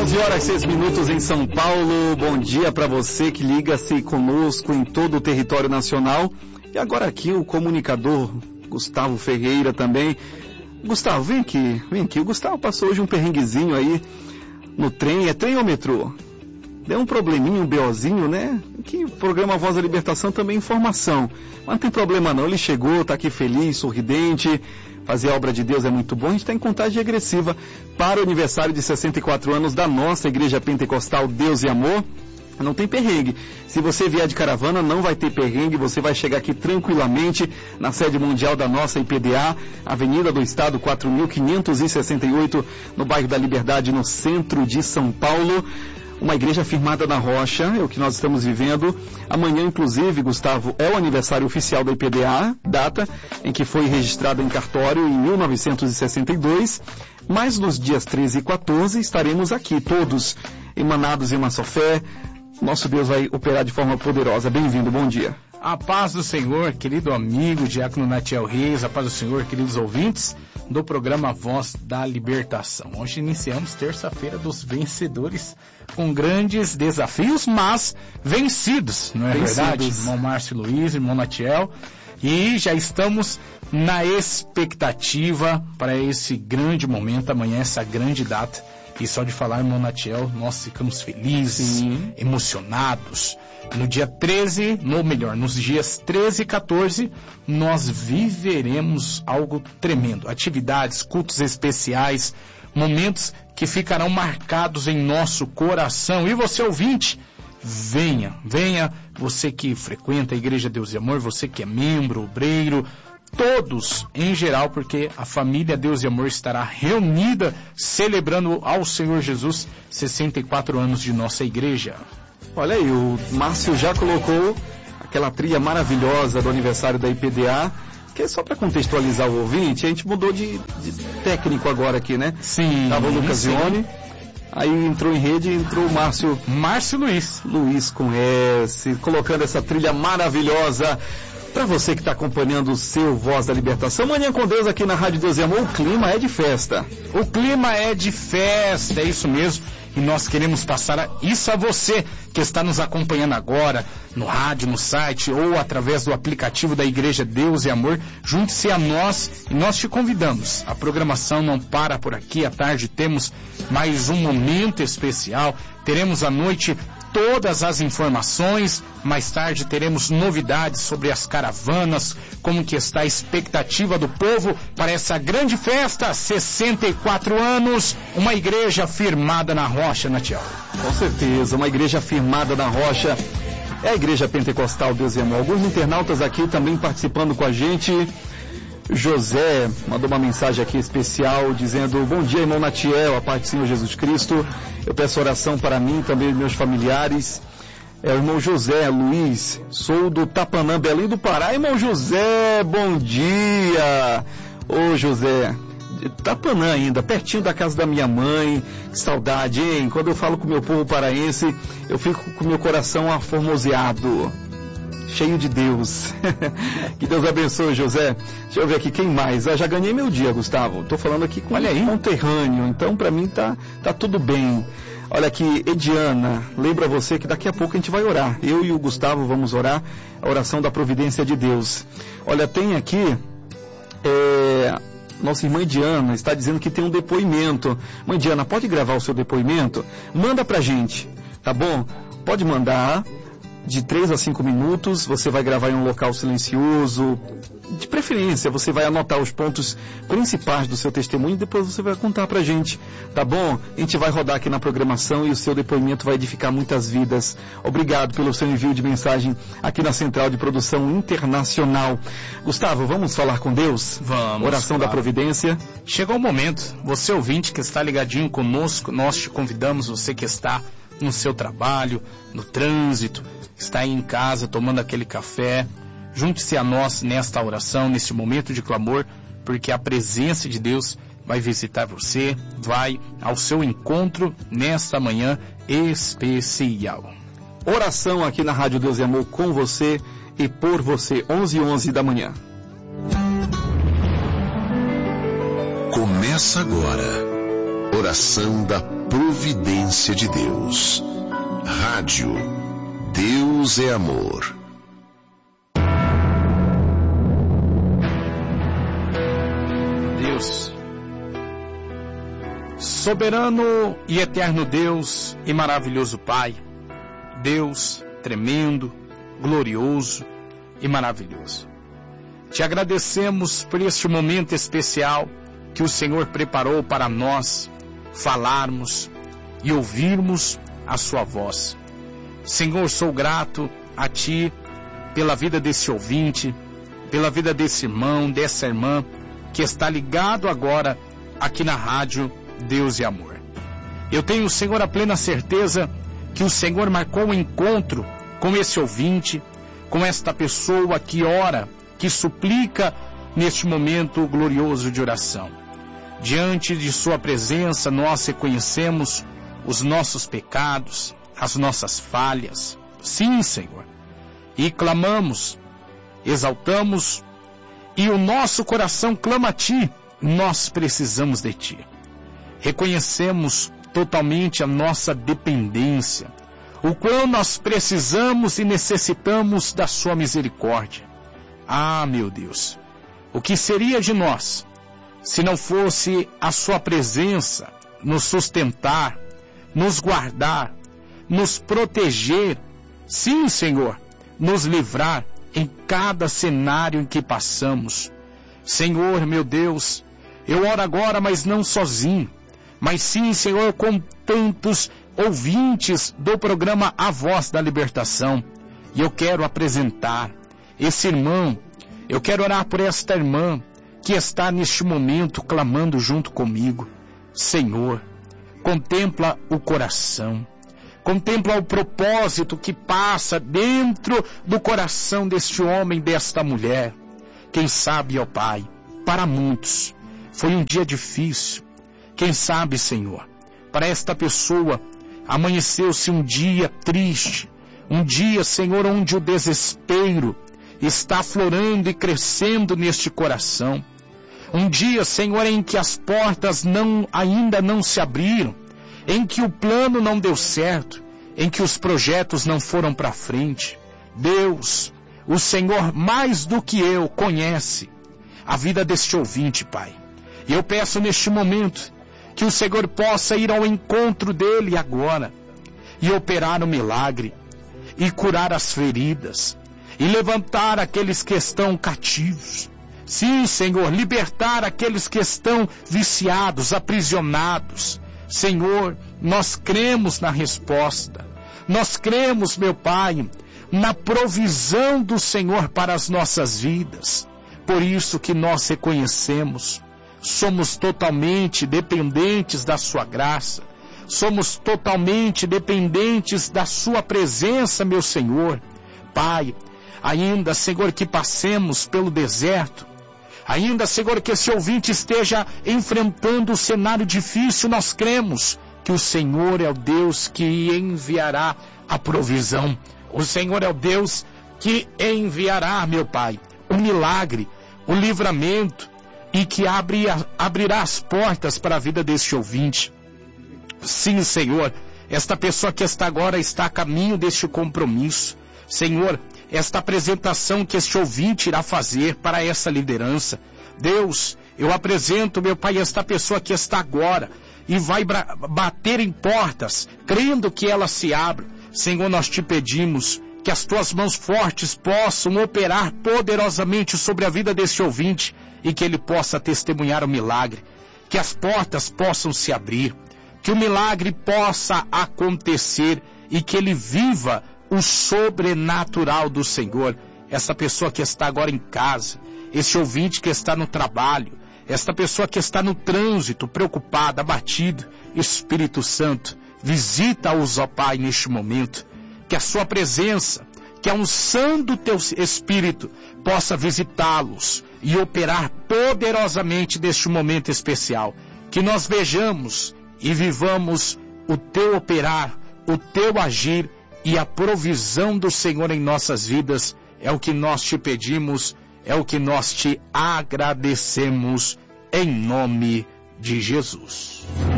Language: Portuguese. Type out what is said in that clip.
11h06 em São Paulo. Bom dia para você que liga-se conosco em todo o território nacional. E agora aqui o comunicador Gustavo Ferreira também. Gustavo, vem aqui. O Gustavo passou hoje um perrenguezinho aí no trem. É trem ou metrô? Deu um probleminha, um BOzinho, né? Que o programa Voz da Libertação também é informação. Mas não tem problema não, ele chegou, tá aqui feliz, sorridente. Fazer a obra de Deus é muito bom. A gente está em contagem regressiva para o aniversário de 64 anos da nossa Igreja Pentecostal Deus e Amor. Não tem perrengue. Se você vier de caravana, não vai ter perrengue. Você vai chegar aqui tranquilamente na sede mundial da nossa IPDA, Avenida do Estado 4.568, no bairro da Liberdade, no centro de São Paulo. Uma igreja firmada na rocha, é o que nós estamos vivendo. Amanhã, inclusive, Gustavo, é o aniversário oficial da IPDA, data em que foi registrada em cartório em 1962. Mas nos dias 13 e 14 estaremos aqui, todos emanados em uma só fé. Nosso Deus vai operar de forma poderosa. Bem-vindo, bom dia. A paz do Senhor, querido amigo Diácono Natiel Reis, a paz do Senhor, queridos ouvintes do programa Voz da Libertação. Hoje iniciamos terça-feira dos vencedores com grandes desafios, mas vencidos, não é verdade? Irmão Márcio Luiz, irmão Natiel, e já estamos na expectativa para esse grande momento, amanhã, essa grande data. E só de falar, irmão Natiel, nós ficamos felizes, emocionados. No dia 13, nos dias 13 e 14, nós viveremos algo tremendo. Atividades, cultos especiais, momentos que ficarão marcados em nosso coração. E você, ouvinte, venha, você que frequenta a Igreja Deus e Amor, você que é membro, obreiro, todos em geral, porque a família Deus e Amor estará reunida celebrando ao Senhor Jesus 64 anos de nossa igreja. Olha aí, o Márcio já colocou aquela trilha maravilhosa do aniversário da IPDA, que é só para contextualizar o ouvinte. A gente mudou de técnico agora aqui, né? Sim. Tava o Lucas Zione, aí entrou em rede, entrou o Márcio Luiz com S, colocando essa trilha maravilhosa. Para você que está acompanhando o seu Voz da Libertação, Manhã com Deus aqui na Rádio Deus e Amor, o clima é de festa. O clima é de festa, é isso mesmo. E nós queremos passar isso a você que está nos acompanhando agora, no rádio, no site ou através do aplicativo da Igreja Deus e Amor. Junte-se a nós e nós te convidamos. A programação não para por aqui. À tarde temos mais um momento especial. Teremos à noite todas as informações. Mais tarde teremos novidades sobre as caravanas, como que está a expectativa do povo para essa grande festa, 64 anos, uma igreja firmada na rocha, Natiel. Com certeza, uma igreja firmada na rocha, é a Igreja Pentecostal Deus e Amor. Alguns internautas aqui também participando com a gente. José mandou uma mensagem aqui especial dizendo: bom dia, irmão Natiel, a paz do Senhor Jesus Cristo. Eu peço oração para mim, também meus familiares. É o irmão José Luiz, sou do Tapanã, Belém do Pará. Irmão José, bom dia. Ô José, Tapanã ainda, pertinho da casa da minha mãe. Que saudade, hein? Quando eu falo com o meu povo paraense, eu fico com o meu coração aformoseado, cheio de Deus. Que Deus abençoe, José. Deixa eu ver aqui, quem mais? Já ganhei meu dia, Gustavo. Tô falando aqui com um conterrâneo, então pra mim tá tudo bem. Olha aqui, Ediana, lembra você que daqui a pouco a gente vai orar. Eu e o Gustavo vamos orar a oração da providência de Deus. Olha, tem aqui, nossa irmã Ediana está dizendo que tem um depoimento. Mãe Diana, pode gravar o seu depoimento? Manda pra gente, tá bom? Pode mandar. De 3 a 5 minutos, você vai gravar em um local silencioso. De preferência, você vai anotar os pontos principais do seu testemunho e depois você vai contar pra gente, tá bom? A gente vai rodar aqui na programação e o seu depoimento vai edificar muitas vidas. Obrigado pelo seu envio de mensagem aqui na Central de Produção Internacional. Gustavo, vamos falar com Deus? Vamos. Oração da providência. Chegou o momento, você ouvinte que está ligadinho conosco, nós te convidamos, você que está no seu trabalho, no trânsito, está aí em casa tomando aquele café, junte-se a nós nesta oração, neste momento de clamor, porque a presença de Deus vai visitar você, vai ao seu encontro nesta manhã especial. Oração aqui na Rádio Deus e Amor com você e por você, 11h11 da manhã. Começa agora, oração da providência de Deus. Rádio Deus é Amor. Deus, soberano e eterno Deus e maravilhoso Pai, Deus tremendo, glorioso e maravilhoso. Te agradecemos por este momento especial que o Senhor preparou para nós falarmos e ouvirmos a sua voz. Senhor, sou grato a Ti pela vida desse ouvinte, pela vida desse irmão, dessa irmã que está ligado agora aqui na rádio Deus e Amor. Eu tenho, Senhor, a plena certeza que o Senhor marcou um encontro com esse ouvinte, com esta pessoa que ora, que suplica neste momento glorioso de oração. Diante de sua presença, nós reconhecemos os nossos pecados, as nossas falhas. Sim, Senhor. E clamamos, exaltamos, e o nosso coração clama a Ti. Nós precisamos de Ti. Reconhecemos totalmente a nossa dependência, o qual nós precisamos e necessitamos da Sua misericórdia. Ah, meu Deus, o que seria de nós se não fosse a Sua presença nos sustentar, nos guardar, nos proteger, sim, Senhor, nos livrar em cada cenário em que passamos. Senhor, meu Deus, eu oro agora, mas não sozinho, mas sim, Senhor, com tantos ouvintes do programa A Voz da Libertação. E eu quero apresentar esse irmão, eu quero orar por esta irmã que está neste momento clamando junto comigo. Senhor, contempla o coração, contempla o propósito que passa dentro do coração deste homem, desta mulher. Quem sabe, ó Pai, para muitos foi um dia difícil. Quem sabe, Senhor, para esta pessoa amanheceu-se um dia triste, um dia, Senhor, onde o desespero está aflorando e crescendo neste coração. Um dia, Senhor, em que as portas ainda não se abriram, em que o plano não deu certo, em que os projetos não foram para frente. Deus, o Senhor mais do que eu conhece a vida deste ouvinte, Pai. E eu peço neste momento que o Senhor possa ir ao encontro dele agora e operar o milagre, e curar as feridas, e levantar aqueles que estão cativos. Sim, Senhor, libertar aqueles que estão viciados, aprisionados. Senhor, nós cremos na resposta. Nós cremos, meu Pai, na provisão do Senhor para as nossas vidas. Por isso que nós reconhecemos, somos totalmente dependentes da Sua graça. Somos totalmente dependentes da Sua presença, meu Senhor. Pai, ainda, Senhor, que passemos pelo deserto, ainda, Senhor, que esse ouvinte esteja enfrentando um cenário difícil, nós cremos que o Senhor é o Deus que enviará a provisão. O Senhor é o Deus que enviará, meu Pai, o milagre, o livramento, e que abrirá as portas para a vida deste ouvinte. Sim, Senhor, esta pessoa que agora está a caminho deste compromisso. Senhor, esta apresentação que este ouvinte irá fazer para essa liderança. Deus, eu apresento, meu Pai, esta pessoa que está agora e vai bater em portas, crendo que ela se abra. Senhor, nós te pedimos que as tuas mãos fortes possam operar poderosamente sobre a vida deste ouvinte e que ele possa testemunhar o milagre, que as portas possam se abrir, que o milagre possa acontecer e que ele viva o sobrenatural do Senhor. Essa pessoa que está agora em casa, esse ouvinte que está no trabalho, esta pessoa que está no trânsito, preocupada, abatido, Espírito Santo, visita-os, ó Pai, neste momento. Que a sua presença, que a unção do teu Espírito possa visitá-los e operar poderosamente neste momento especial. Que nós vejamos e vivamos o teu operar, o teu agir e a provisão do Senhor em nossas vidas. É o que nós te pedimos, é o que nós te agradecemos, em nome de Jesus.